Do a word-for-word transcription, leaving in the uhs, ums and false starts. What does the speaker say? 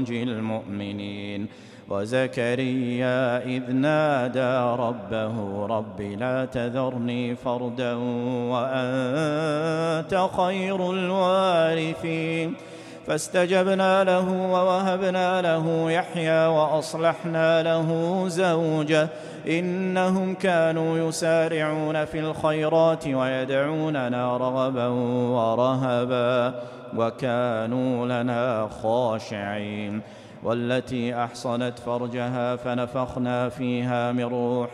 المؤمنين. وزكريا إذ نادى ربه رب لا تذرني فردا وأنت خير الوارثين فاستجبنا له ووهبنا له يحيى وأصلحنا له زوجه إنهم كانوا يسارعون في الخيرات ويدعوننا رغبا ورهبا وكانوا لنا خاشعين. والتي أحصنت فرجها فنفخنا فيها من روحنا